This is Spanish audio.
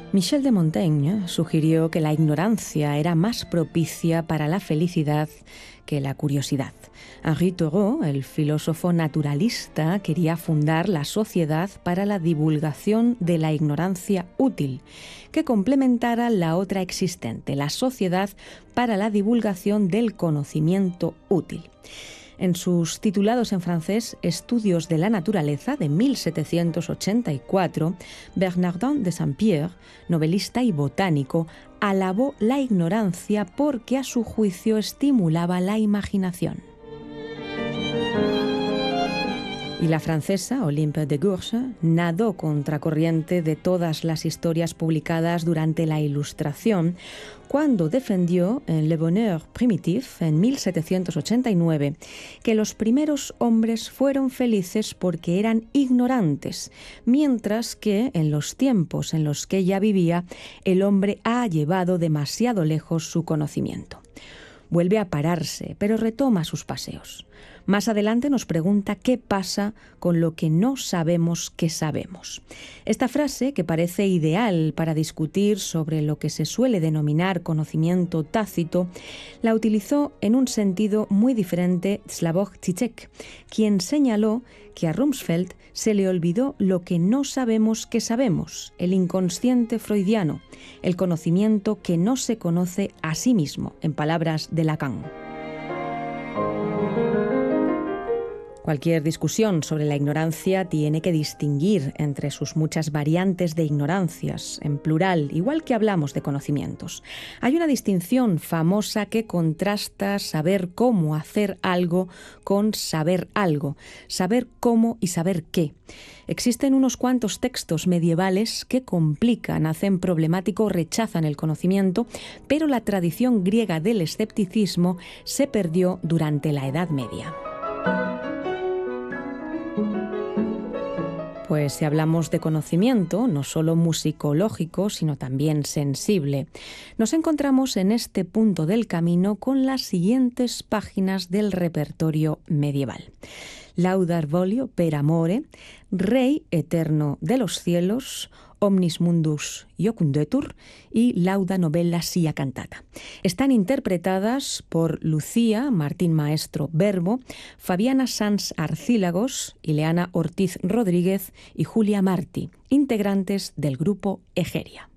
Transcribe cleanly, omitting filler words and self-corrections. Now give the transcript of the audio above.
Michel de Montaigne sugirió que la ignorancia era más propicia para la felicidad que la curiosidad. Henri Thoreau, el filósofo naturalista, quería fundar la Sociedad para la Divulgación de la Ignorancia Útil, que complementara la otra existente, la Sociedad para la Divulgación del Conocimiento Útil. En sus titulados en francés Estudios de la Naturaleza de 1784, Bernardin de Saint-Pierre, novelista y botánico, alabó la ignorancia porque a su juicio estimulaba la imaginación. Y la francesa Olympe de Gouges nadó contracorriente de todas las historias publicadas durante la Ilustración cuando defendió en Le Bonheur Primitif, en 1789, que los primeros hombres fueron felices porque eran ignorantes, mientras que en los tiempos en los que ella vivía, el hombre ha llevado demasiado lejos su conocimiento. Vuelve a pararse, pero retoma sus paseos. Más adelante nos pregunta qué pasa con lo que no sabemos que sabemos. Esta frase, que parece ideal para discutir sobre lo que se suele denominar conocimiento tácito, la utilizó en un sentido muy diferente Slavoj Žižek, quien señaló que a Rumsfeld se le olvidó lo que no sabemos que sabemos, el inconsciente freudiano, el conocimiento que no se conoce a sí mismo, en palabras de Lacan. Cualquier discusión sobre la ignorancia tiene que distinguir entre sus muchas variantes de ignorancias, en plural, igual que hablamos de conocimientos. Hay una distinción famosa que contrasta saber cómo hacer algo con saber algo, saber cómo y saber qué. Existen unos cuantos textos medievales que complican, hacen problemático o rechazan el conocimiento, pero la tradición griega del escepticismo se perdió durante la Edad Media. Pues si hablamos de conocimiento, no solo musicológico, sino también sensible, nos encontramos en este punto del camino con las siguientes páginas del repertorio medieval. Laudar volio per amore, Rey eterno de los cielos, Omnis mundus iocundetur y Lauda novella sia cantata. Están interpretadas por Lucía Martín Maestro Verbo, Fabiana Sanz Arcílagos, Ileana Ortiz Rodríguez y Julia Martí, integrantes del grupo Egeria.